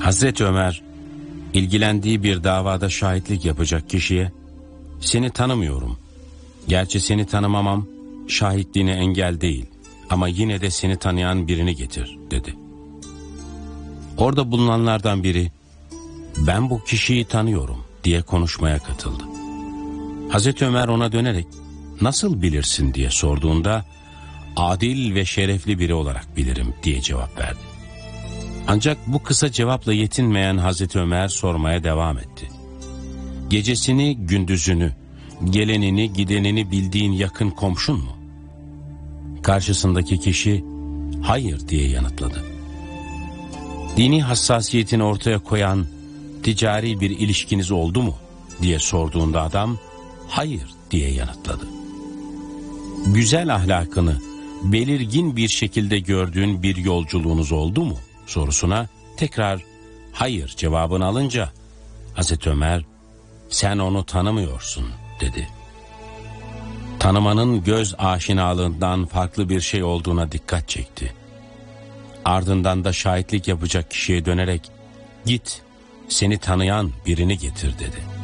Hazreti Ömer, ilgilendiği bir davada şahitlik yapacak kişiye, "Seni tanımıyorum. Gerçi seni tanımamam şahitliğine engel değil ama yine de seni tanıyan birini getir," dedi. Orada bulunanlardan biri, "Ben bu kişiyi tanıyorum," diye konuşmaya katıldı. Hazreti Ömer ona dönerek, "Nasıl bilirsin?" diye sorduğunda, "Adil ve şerefli biri olarak bilirim," diye cevap verdi. Ancak bu kısa cevapla yetinmeyen Hazreti Ömer sormaya devam etti. "Gecesini, gündüzünü, gelenini, gidenini bildiğin yakın komşun mu?" Karşısındaki kişi, "Hayır," diye yanıtladı. "Dini hassasiyetini ortaya koyan ticari bir ilişkiniz oldu mu?" diye sorduğunda adam, "Hayır," diye yanıtladı. "Güzel ahlakını belirgin bir şekilde gördüğün bir yolculuğunuz oldu mu?" sorusuna tekrar "Hayır" cevabını alınca Hazreti Ömer, "Sen onu tanımıyorsun," dedi. Tanımanın göz aşinalığından farklı bir şey olduğuna dikkat çekti. Ardından da şahitlik yapacak kişiye dönerek, "Git, seni tanıyan birini getir," dedi.